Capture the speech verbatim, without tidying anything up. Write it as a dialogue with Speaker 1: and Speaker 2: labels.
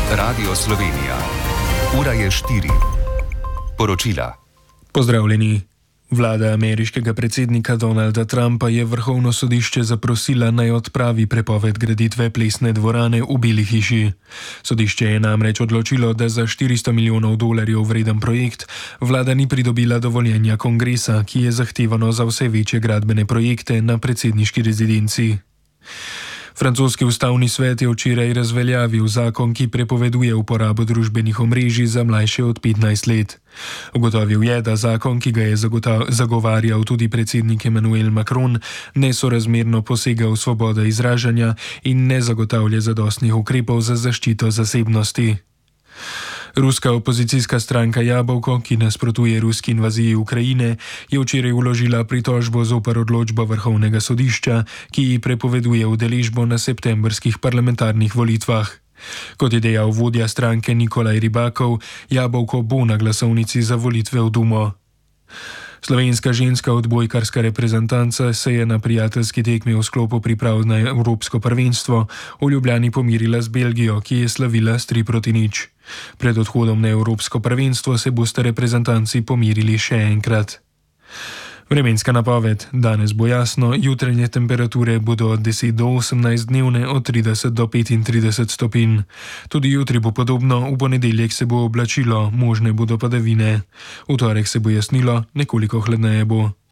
Speaker 1: Radio Slovenija. Ura je štiri. Poročila.
Speaker 2: Pozdravljeni. Vlada ameriškega predsednika Donalda Trumpa je vrhovno sodišče zaprosila, naj odpravi prepoved graditve plesne dvorane v Beli hiši. Sodišče je namreč odločilo, da za štiristo milijonov dolarjev vreden projekt vlada ni pridobila dovoljenja kongresa, ki je zahtevano za vse večje gradbene projekte na predsedniški rezidenci. Francoski ustavni svet je včeraj razveljavil zakon, ki prepoveduje uporabo družbenih omrežij za mlajše od petnajst let. Ugotovil je, da zakon, ki ga je zagovarjal tudi predsednik Emmanuel Macron, nesorazmerno posega v svobodo izražanja in ne zagotavlja zadostnih ukrepov za zaščito zasebnosti. Ruska opozicijska stranka Jabolko, ki nasprotuje ruski invaziji Ukrajine, je včeraj vložila pritožbo zoper odločbo vrhovnega sodišča, ki ji prepoveduje udeležbo na septembrskih parlamentarnih volitvah. Kot je dejal vodja stranke Nikolaj Ribakov, Jabolko bo na glasovnici za volitve v Dumo. Slovenska ženska odbojkarska reprezentanca se je na prijateljski tekmi v sklopu priprav na Evropsko prvenstvo v Ljubljani pomirila z Belgijo, ki je slavila s tri proti nič. Pred odhodom na Evropsko prvenstvo se boste reprezentanci pomirili še enkrat. Vremenska napoved. Danes bo jasno, jutranje temperature bodo od deset do osemnajst, dnevne od trideset do petintrideset stopinj. Tudi jutri bo podobno, v ponedeljek se bo oblačilo, možne bodo padavine. V torek se bo jasnilo, nekoliko hladneje bo.